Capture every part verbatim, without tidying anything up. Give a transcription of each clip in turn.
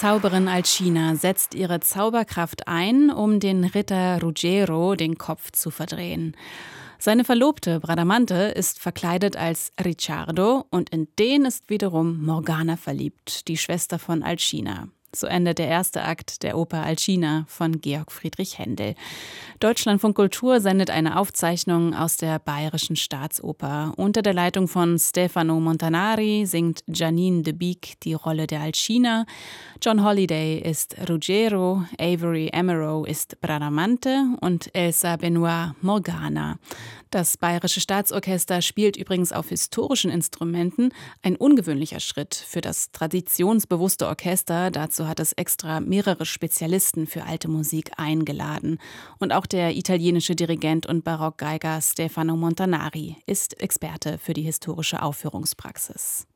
Zauberin Alcina setzt ihre Zauberkraft ein, um den Ritter Ruggiero den Kopf zu verdrehen. Seine Verlobte Bradamante ist verkleidet als Ricciardo und in den ist wiederum Morgana verliebt, die Schwester von Alcina. So endet der erste Akt der Oper Alcina von Georg Friedrich Händel. Deutschlandfunk Kultur sendet eine Aufzeichnung aus der Bayerischen Staatsoper. Unter der Leitung von Stefano Montanari singt Janine de Beek die Rolle der Alcina. John Holliday ist Ruggiero, Avery Emerow ist Bradamante und Elsa Benoit Morgana. Das Bayerische Staatsorchester spielt übrigens auf historischen Instrumenten, ein ungewöhnlicher Schritt für das traditionsbewusste Orchester. Dazu hat es extra mehrere Spezialisten für alte Musik eingeladen. Und auch der italienische Dirigent und Barockgeiger Stefano Montanari ist Experte für die historische Aufführungspraxis.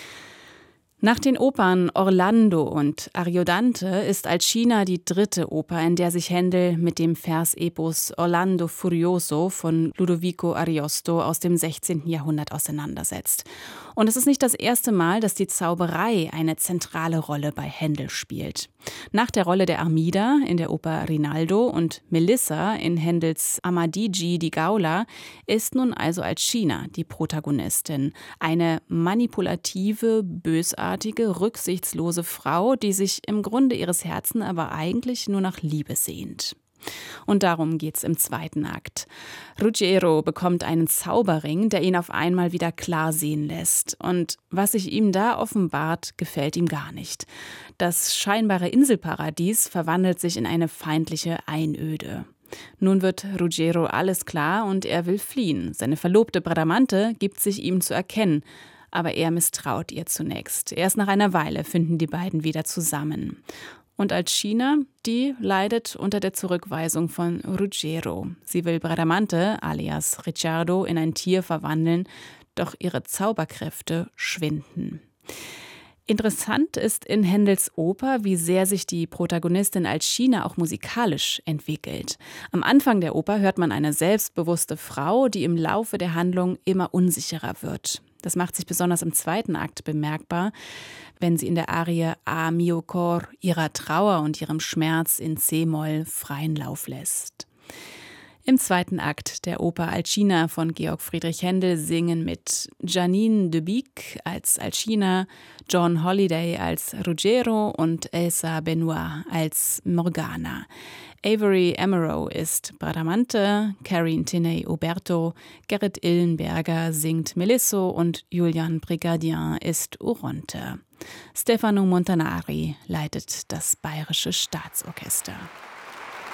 Nach den Opern Orlando und Ariodante ist Alcina die dritte Oper, in der sich Händel mit dem Versepos Orlando Furioso von Ludovico Ariosto aus dem sechzehnten Jahrhundert auseinandersetzt. Und es ist nicht das erste Mal, dass die Zauberei eine zentrale Rolle bei Händel spielt. Nach der Rolle der Armida in der Oper Rinaldo und Melissa in Händels Amadigi di Gaula ist nun also Alcina die Protagonistin. Eine manipulative, bösartige, rücksichtslose Frau, die sich im Grunde ihres Herzens aber eigentlich nur nach Liebe sehnt. Und darum geht's im zweiten Akt. Ruggiero bekommt einen Zauberring, der ihn auf einmal wieder klar sehen lässt. Und was sich ihm da offenbart, gefällt ihm gar nicht. Das scheinbare Inselparadies verwandelt sich in eine feindliche Einöde. Nun wird Ruggiero alles klar und er will fliehen. Seine Verlobte Bradamante gibt sich ihm zu erkennen. Aber er misstraut ihr zunächst. Erst nach einer Weile finden die beiden wieder zusammen. Und Alcina, die leidet unter der Zurückweisung von Ruggiero. Sie will Bradamante, alias Ricciardo, in ein Tier verwandeln, doch ihre Zauberkräfte schwinden. Interessant ist in Händels Oper, wie sehr sich die Protagonistin Alcina auch musikalisch entwickelt. Am Anfang der Oper hört man eine selbstbewusste Frau, die im Laufe der Handlung immer unsicherer wird. Das macht sich besonders im zweiten Akt bemerkbar, wenn sie in der Arie A mio cor ihrer Trauer und ihrem Schmerz in C-Moll freien Lauf lässt. Im zweiten Akt der Oper Alcina von Georg Friedrich Händel singen mit Janine de Beek als Alcina, John Holliday als Ruggiero und Elsa Benoit als Morgana. Avery Emerow ist Bradamante, Karin Tinney-Oberto, Gerrit Illenberger singt Melisso und Julian Brigadier ist Oronte. Stefano Montanari leitet das Bayerische Staatsorchester.